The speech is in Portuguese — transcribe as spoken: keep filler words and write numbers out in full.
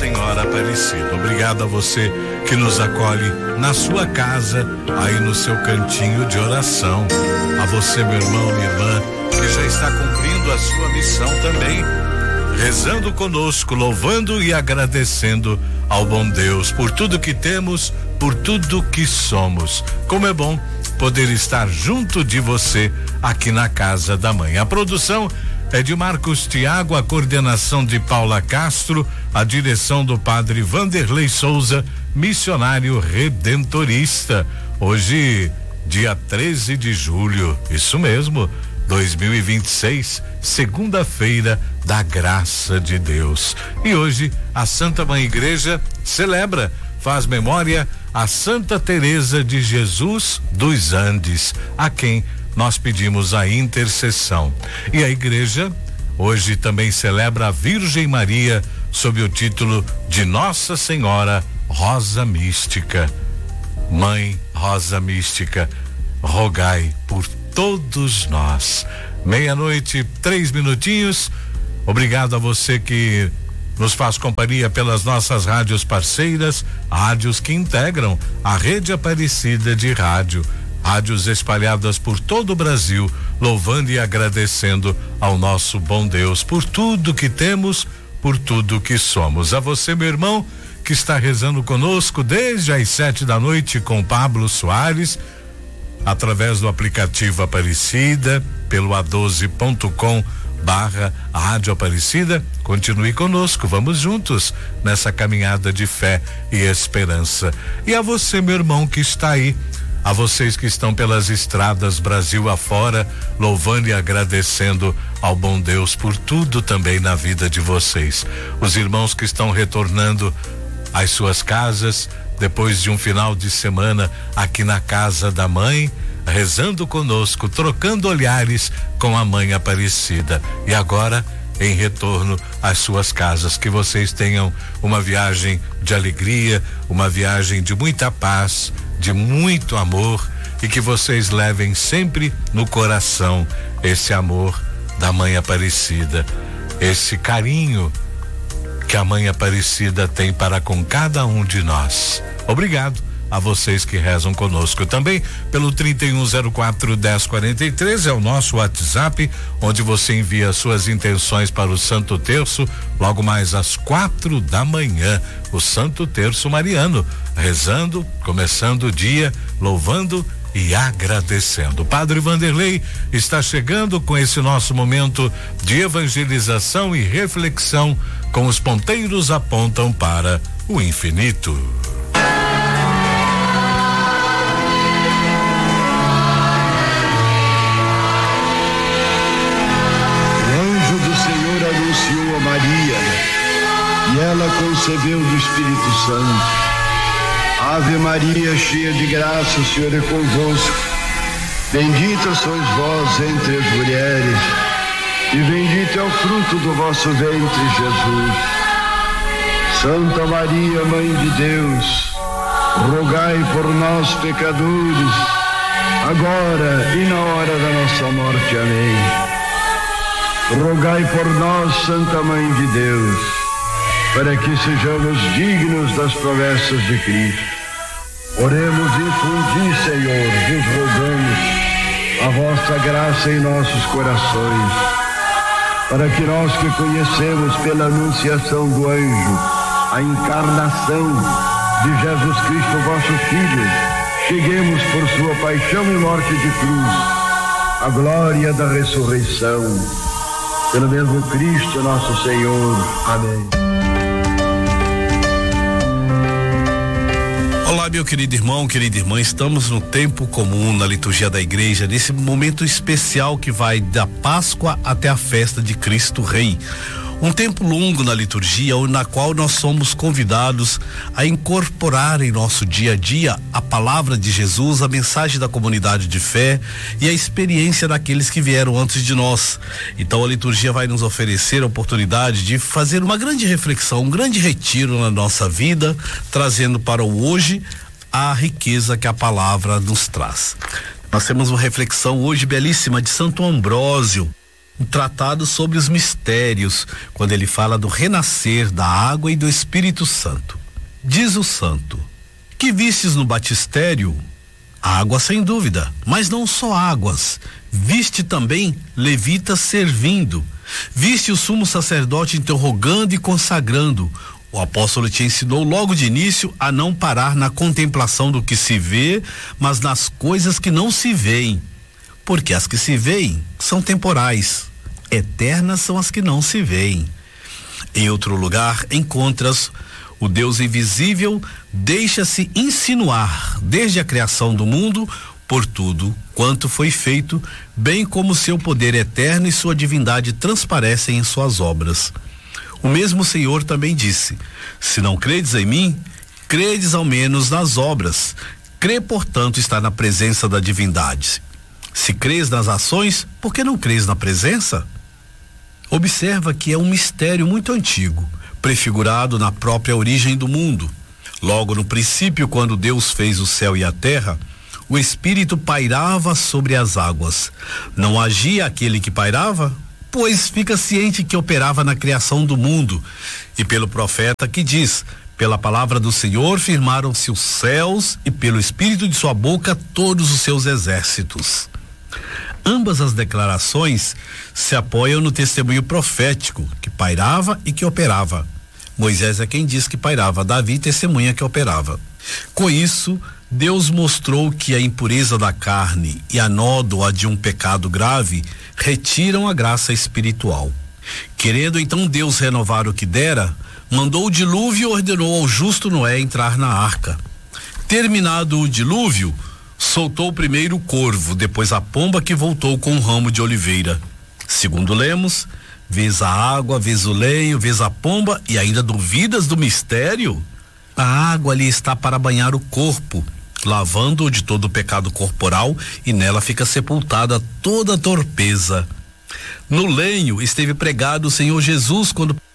Senhora Aparecida. Obrigado a você que nos acolhe na sua casa, aí no seu cantinho de oração. A você, meu irmão, minha irmã, que já está cumprindo a sua missão também, rezando conosco, louvando e agradecendo ao bom Deus por tudo que temos, por tudo que somos. Como é bom poder estar junto de você aqui na Casa da Mãe. A produção é de Marcos Tiago, a coordenação de Paula Castro, a direção do padre Vanderlei Souza, missionário redentorista. Hoje, dia treze de julho, isso mesmo, dois mil e vinte e seis, segunda-feira da graça de Deus. E hoje a Santa Mãe Igreja celebra, faz memória a Santa Teresa de Jesus dos Andes, a quem nós pedimos a intercessão. E a igreja hoje também celebra a Virgem Maria sob o título de Nossa Senhora Rosa Mística. Mãe Rosa Mística, rogai por todos nós. Meia-noite, três minutinhos. Obrigado a você que nos faz companhia pelas nossas rádios parceiras, rádios que integram a rede Aparecida de rádio, rádios espalhadas por todo o Brasil, louvando e agradecendo ao nosso bom Deus por tudo que temos, por tudo que somos. A você, meu irmão, que está rezando conosco desde as sete da noite com Pablo Soares, através do aplicativo Aparecida, pelo a doze ponto com barra Rádio Aparecida. Continue conosco, vamos juntos nessa caminhada de fé e esperança. E a você, meu irmão, que está aí, a vocês que estão pelas estradas Brasil afora, louvando e agradecendo ao bom Deus por tudo também na vida de vocês. Os irmãos que estão retornando às suas casas depois de um final de semana aqui na Casa da Mãe, rezando conosco, trocando olhares com a Mãe Aparecida. E agora, em retorno às suas casas, que vocês tenham uma viagem de alegria, uma viagem de muita paz, de muito amor, e que vocês levem sempre no coração esse amor da Mãe Aparecida, esse carinho que a Mãe Aparecida tem para com cada um de nós. Obrigado a vocês que rezam conosco também pelo trinta e um zero quatro, dez quarenta e três, é o nosso WhatsApp, onde você envia suas intenções para o Santo Terço, logo mais às quatro da manhã, o Santo Terço Mariano, rezando, começando o dia, louvando e agradecendo. O Padre Vanderlei está chegando com esse nosso momento de evangelização e reflexão, com os ponteiros apontam para o infinito. Anunciou a Maria e ela concebeu do Espírito Santo. Ave Maria, cheia de graça, o Senhor é convosco. Bendita sois vós entre as mulheres, e bendito é o fruto do vosso ventre, Jesus. Santa Maria, Mãe de Deus, rogai por nós, pecadores, agora e na hora da nossa morte. Amém. Rogai por nós, Santa Mãe de Deus, para que sejamos dignos das promessas de Cristo. Oremos, infundi, Senhor, vos rogamos a vossa graça em nossos corações, para que nós que conhecemos pela anunciação do anjo a encarnação de Jesus Cristo, vosso Filho, cheguemos por sua paixão e morte de cruz à glória da ressurreição. Pelo mesmo Cristo nosso Senhor. Amém. Olá, meu querido irmão, querida irmã, estamos no tempo comum na liturgia da igreja, nesse momento especial que vai da Páscoa até a festa de Cristo Rei. Um tempo longo na liturgia, na qual nós somos convidados a incorporar em nosso dia a dia a palavra de Jesus, a mensagem da comunidade de fé e a experiência daqueles que vieram antes de nós. Então a liturgia vai nos oferecer a oportunidade de fazer uma grande reflexão, um grande retiro na nossa vida, trazendo para o hoje a riqueza que a palavra nos traz. Nós temos uma reflexão hoje belíssima de Santo Ambrósio. um tratado sobre os mistérios, quando ele fala do renascer da água e do Espírito Santo. Diz o santo: que vistes no batistério? Água, sem dúvida, mas não só águas. Viste também levitas servindo. Viste o sumo sacerdote interrogando e consagrando. O apóstolo te ensinou logo de início a não parar na contemplação do que se vê, mas nas coisas que não se veem. Porque as que se veem são temporais, eternas são as que não se veem. Em outro lugar encontras: o Deus invisível deixa-se insinuar desde a criação do mundo por tudo quanto foi feito, bem como seu poder eterno e sua divindade transparecem em suas obras. O mesmo Senhor também disse: se não credes em mim, credes ao menos nas obras. Crê, portanto, está na presença da divindade. Se crês nas ações, por que não crês na presença? Observa que é um mistério muito antigo, prefigurado na própria origem do mundo. Logo no princípio, quando Deus fez o céu e a terra, o Espírito pairava sobre as águas. Não agia aquele que pairava? Pois fica ciente que operava na criação do mundo. E pelo profeta que diz: pela palavra do Senhor firmaram-se os céus, e pelo Espírito de sua boca todos os seus exércitos. Ambas as declarações se apoiam no testemunho profético, que pairava e que operava. Moisés é quem diz que pairava, Davi testemunha que operava. Com isso, Deus mostrou que a impureza da carne e a nódoa de um pecado grave retiram a graça espiritual. Querendo então Deus renovar o que dera, mandou o dilúvio e ordenou ao justo Noé entrar na arca. Terminado o dilúvio, soltou primeiro o corvo, depois a pomba, que voltou com um ramo de oliveira. Segundo lemos, vês a água, vês o leio, vês a pomba e ainda duvidas do mistério? A água ali está para banhar o corpo, lavando-o de todo o pecado corporal, e nela fica sepultada toda a torpeza. No lenho esteve pregado o Senhor Jesus quando